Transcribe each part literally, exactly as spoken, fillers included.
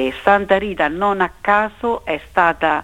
perché Santa Rita non a caso è stata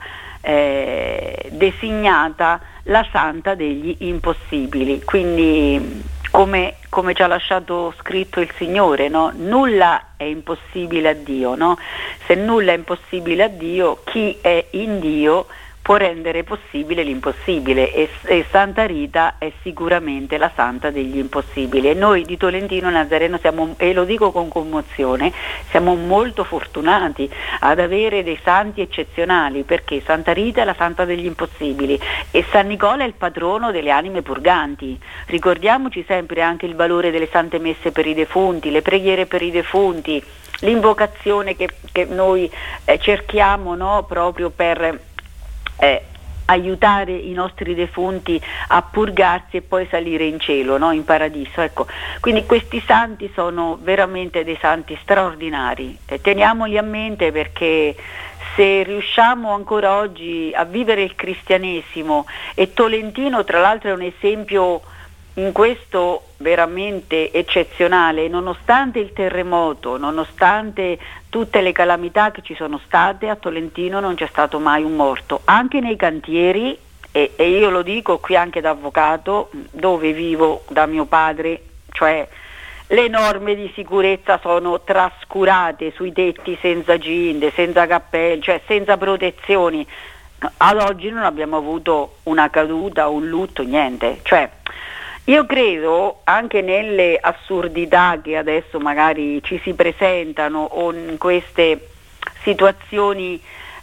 eh, designata la santa degli impossibili, quindi come, come ci ha lasciato scritto il Signore, no? Nulla è impossibile a Dio, no? Se nulla è impossibile a Dio, chi è in Dio può rendere possibile l'impossibile, e, e Santa Rita è sicuramente la santa degli impossibili, e noi di Tolentino Nazareno siamo, e lo dico con commozione, siamo molto fortunati ad avere dei santi eccezionali, perché Santa Rita è la santa degli impossibili e San Nicola è il patrono delle anime purganti. Ricordiamoci sempre anche il valore delle sante messe per i defunti, le preghiere per i defunti, l'invocazione che, che noi eh, cerchiamo, no, proprio per Eh, aiutare i nostri defunti a purgarsi e poi salire in cielo, no? In paradiso. Ecco, quindi questi santi sono veramente dei santi straordinari, e teniamoli a mente, perché se riusciamo ancora oggi a vivere il cristianesimo, e Tolentino tra l'altro è un esempio in questo veramente eccezionale, nonostante il terremoto, nonostante tutte le calamità che ci sono state, a Tolentino non c'è stato mai un morto, anche nei cantieri, e, e io lo dico qui anche da avvocato, dove vivo da mio padre, cioè le norme di sicurezza sono trascurate sui tetti, senza ginde, senza cappelli, cioè senza protezioni. Ad oggi non abbiamo avuto una caduta, un lutto, niente, cioè io credo anche nelle assurdità che adesso magari ci si presentano, o in queste situazioni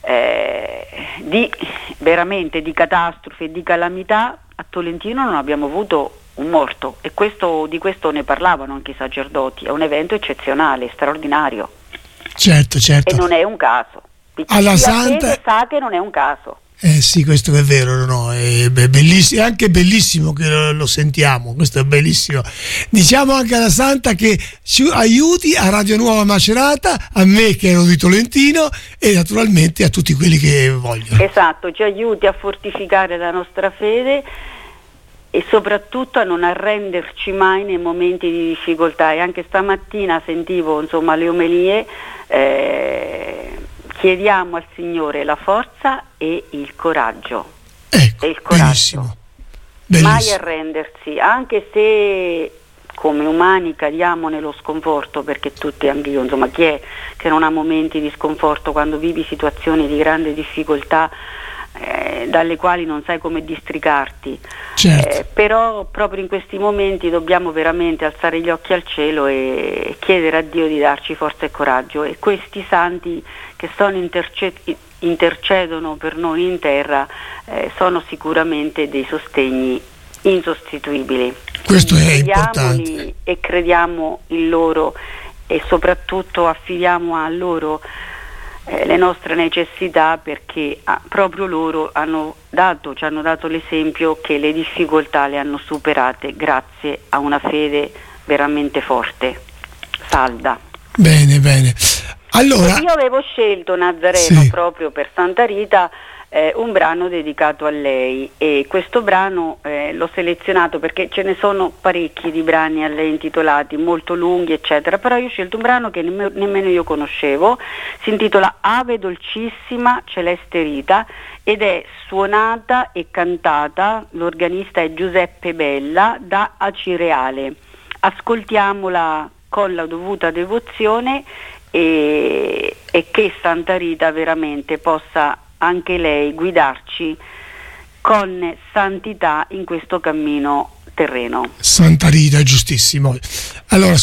eh, di veramente di catastrofe, di calamità, a Tolentino non abbiamo avuto un morto, e questo, di questo ne parlavano anche i sacerdoti. È un evento eccezionale, straordinario. Certo, certo. E non è un caso. Alla Chi santa attende sa che non è un caso. Eh sì, questo è vero, no? È bellissimo, è anche bellissimo che lo, lo sentiamo, questo è bellissimo. Diciamo anche alla Santa che ci aiuti a Radio Nuova Macerata, a me che ero di Tolentino, e naturalmente a tutti quelli che vogliono. Esatto, ci aiuti a fortificare la nostra fede e soprattutto a non arrenderci mai nei momenti di difficoltà. E anche stamattina sentivo, insomma, le omelie, eh, chiediamo al Signore la forza e il coraggio. Ecco, e il coraggio. Benissimo. Bellissimo. Mai arrendersi, anche se come umani cadiamo nello sconforto, perché tutti, anche io, insomma, chi è che non ha momenti di sconforto quando vivi situazioni di grande difficoltà, eh, dalle quali non sai come districarti. Certo. Eh, però proprio in questi momenti dobbiamo veramente alzare gli occhi al cielo e chiedere a Dio di darci forza e coraggio, e questi santi che sono interce- intercedono per noi in terra eh, sono sicuramente dei sostegni insostituibili. Questo è Crediamoli importante. e crediamo in loro, e soprattutto affidiamo a loro eh, le nostre necessità, perché ah, proprio loro hanno dato, ci hanno dato l'esempio che le difficoltà le hanno superate grazie a una fede veramente forte, salda. Bene, bene. Allora, io avevo scelto Nazareno, sì, proprio per Santa Rita, eh, un brano dedicato a lei, e questo brano eh, l'ho selezionato perché ce ne sono parecchi di brani a lei intitolati, molto lunghi eccetera, però io ho scelto un brano che nemm- nemmeno io conoscevo, si intitola Ave dolcissima celeste Rita, ed è suonata e cantata, l'organista è Giuseppe Bella, da Acireale. Ascoltiamola con la dovuta devozione, e, e che Santa Rita veramente possa anche lei guidarci con santità in questo cammino terreno. Santa Rita, giustissimo. Allora